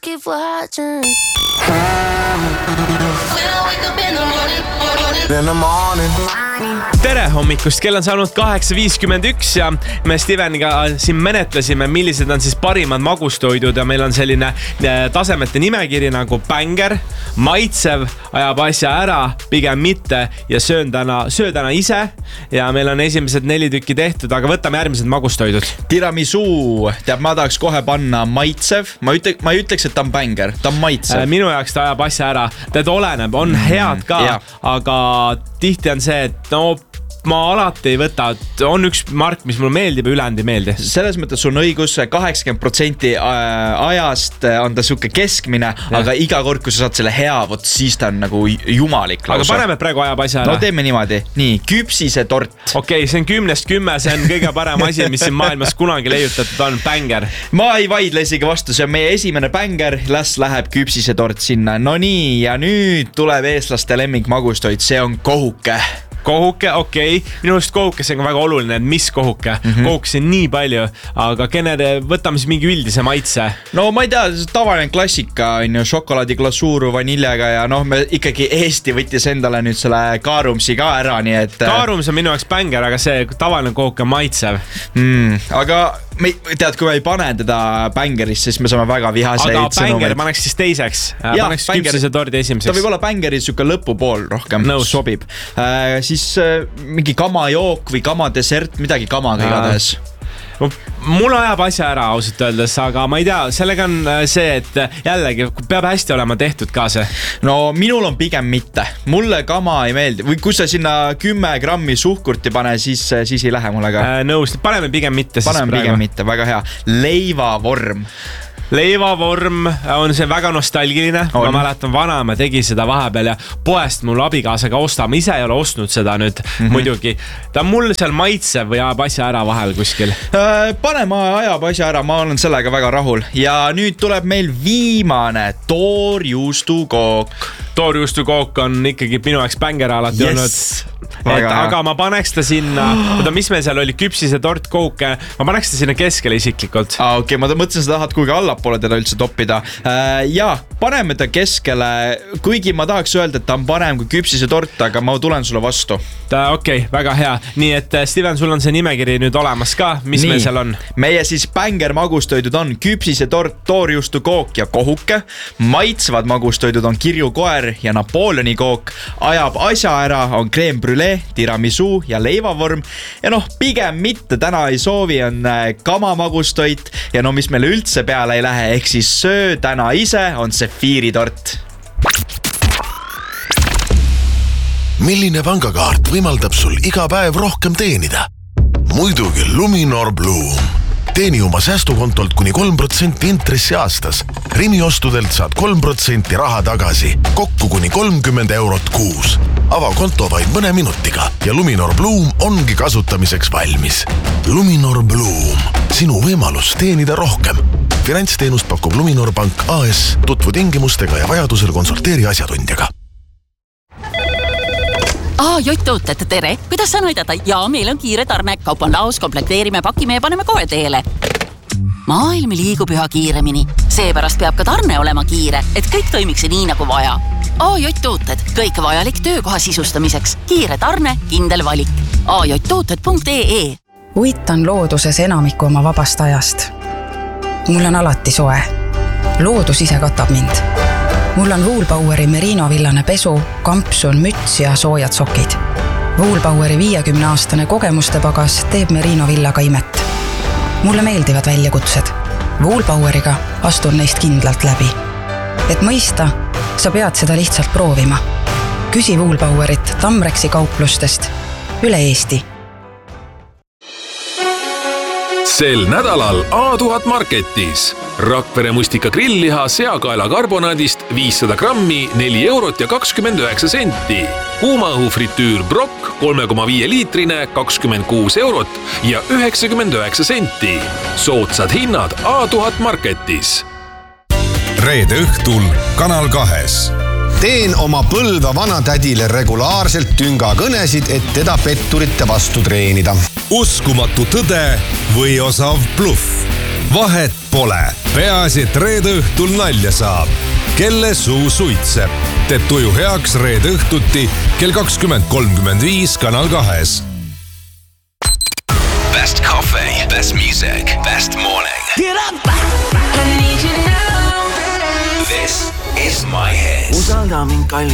keep watching. Tere hommikust, kell on saanud 8.51 ja me Steveniga siin menetlesime, millised on siis parimad magustoidud ja meil on selline tasemete nimekiri nagu Banger, maitsev, ajab asja ära, pigem mitte ja söö täna ise ja meil on esimesed 4 tükki tehtud, aga võtame järgmised magustoidud. Tiramisu, ma tahaks kohe panna maitsev, ma ei ütleks, et ta on Banger, ta on maitsev. Minu jaoks ta ajab asja ära, tead oleneb, on head ka, aga tihti on see, et no ma alati ei võta, on üks mark, mis mulle meeldib ja ülejäänud ei meeldi. Selles mõttes on õigus, 80% ajast on ta siuke keskmine, aga iga kord, kui sa saad selle hea, võt siis ta on nagu jumalik. Aga paneme praegu ajab asja ära. No teeme niimoodi. Nii, küpsise tort. Okei, see on 10-10, see on kõige parem asi, mis siin maailmas kunagi leiutatud on, Banger. Ma ei vaidle isegi vastu, see on meie esimene Banger, las läheb küpsise tort sinna. No nii, ja nüüd tuleb eestlaste lemmik magustoid, see on kohuke. Kohuke, okei. Minu arust kohukese on väga oluline, et mis kohuke. Kohukese on nii palju, aga võtame siis mingi üldise maitse. No ma ei tea, tavaline klassika on ju, šokolaadiglasuuru vaniljaga ja noh, me ikkagi Eesti võttis endale nüüd selle Kaarumsi ka ära, nii et... Kaarums on minu jaoks Banger, aga see tavaline kohuke on maitsev. Aga tead, kui me ei pane teda Bangerist, siis me saame väga vihaseid sõnumeid. Aga Banger paneks siis teiseks. Paneks küpsise tordi esimeseks. Ta võib olla Bangeri siuke lõpupool rohkem sobib. Siis mingi kamajook või kamadesert, midagi kamaga igatahes. Mul ajab asja ära ausalt öeldes, aga ma ei tea, sellega on see, et jällegi peab hästi olema tehtud ka see. No minul on pigem mitte. Mulle kama ei meeldi. Või kui sa sinna 10 grammi suhkurti pane, siis ei lähe mulle ka. Nõust, paneme pigem mitte. Paneme pigem mitte, väga hea. Leivavorm. Leivavorm on see väga nostalgiline. Ma mäletan, vanaema tegi seda vahepeal ja poest mul abikaasaga ostama. Ise ei ole ostnud seda nüüd muidugi. Ta on mul seal maitsev või ajab asja ära vahel kuskil. Panema ajab asja ära, ma olen sellega väga rahul. Ja nüüd tuleb meil viimane toorjuustukook. Toorjuustukook on ikkagi minu jaoks Banger alati olnud. Aga ma paneks ta sinna, mis meil seal oli, küpsise tort, kohuke. Ma paneks ta sinna keskele isiklikult. Okei, ma mõtlesin, sa tahad kuigi allapoole teda üldse toppida. Ja paneme ta keskele, kuigi ma tahaks öelda, et ta on parem kui küpsise tort, aga ma tulen sulle vastu. Okei, väga hea. Nii et Steven, sul on see nimekiri nüüd olemas ka, mis meil seal on? Meie siis Banger magustoidud on küpsise tort, toorjuustukook ja kohuke. Maitsvad magustoidud on kirju koer ja Napoleoni kook. Ajab asja ära on kreem brûlée, tiramisu ja leivavorm. Ja noh, pigem mitte täna ei soovi on kamamagustoit ja no mis meile üldse peale ei lähe, ehk siis söö täna ise on sefiiritort. Milline pangakaart võimaldab sul iga päev rohkem teenida? Muidugi Luminor Bloom. Teeni oma säästukontolt kuni 3% intressi aastas. Rimi ostudelt saad 3% raha tagasi, kokku kuni 30 eurot kuus. Ava konto vaid mõne minutiga ja Luminor Bloom ongi kasutamiseks valmis. Luminor Bloom, sinu võimalus teenida rohkem. Finantsteenust pakub Luminor Pank AS, tutvu tingimustega ja vajadusel konsulteeri asjatundjaga. Jott-tooted, tere! Kuidas saan aidata? Ja meil on kiire tarne. Kaup on laos, komplekteerime, pakime ja paneme kohe teele. Maailm liigub üha kiiremini. Seepärast peab ka tarne olema kiire, et kõik toimiks nii nagu vaja. Jott-tooted, kõik vajalik töökoha sisustamiseks. Kiire tarne, kindel valik. ajotooted.ee Uitan looduses enamiku oma vabast ajast. Mul on alati soe. Loodus ise katab mind. Mul on Woolpoweri Merino villane pesu, kampsun, müts ja soojad sokid. Woolpoweri 50-aastane kogemuste pagas teeb Merino villaga imet. Mulle meeldivad väljakutsed. Woolpoweriga astun neist kindlalt läbi. Et mõista, sa pead seda lihtsalt proovima. Küsi Woolpowerit Tamreksi kauplustest üle Eesti. Sel nädalal A1000 Marketis. Rakvere mustika grillliha seakaela karbonaadist 500 grammi 4 eurot ja 29 senti. Kuumaõhu fritüür Brock 3,5 liitrine 26 eurot ja 99 senti. Soodsad hinnad A1000 Marketis. Reede õhtul Kanal 2. Teen oma Põlva vanatädile regulaarselt tüngakõnesid, et teda petturite vastu treenida. Uskumatu tõde või osav bluff. vahet pole, peaasi, et reede õhtul nalja saab. Kelle suu suitseb, teeb tuju heaks reede õhtuti kell 20:35 Kanal 2. Best coffee, best music, best morning. Get up! I need you now. This is my hits. Usalda mind, kallis.